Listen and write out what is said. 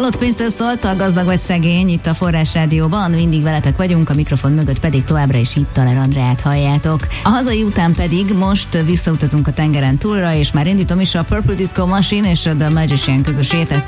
Hot Princess szólt a Gazdag vagy szegény itt a Forrás Rádióban, mindig veletek vagyunk, a mikrofon mögött pedig továbbra is Hittaler Andreát halljátok. A hazai után pedig most visszautazunk a tengeren túlra, és már indítom is a Purple Disco Machine és a The Magician közösét, ez